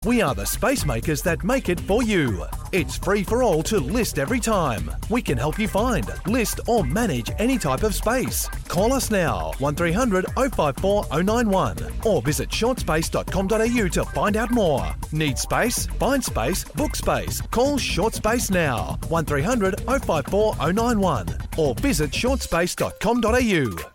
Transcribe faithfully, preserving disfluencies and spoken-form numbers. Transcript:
We are the space makers that make it for you. It's free for all to list every time. We can help you find, list or manage any type of space. Call us now, one three hundred oh five four oh nine one or visit shortspace dot com dot a u to find out more. Need space? Find space, book space. Call Shortspace now, one three hundred oh five four oh nine one or visit shortspace dot com dot a u.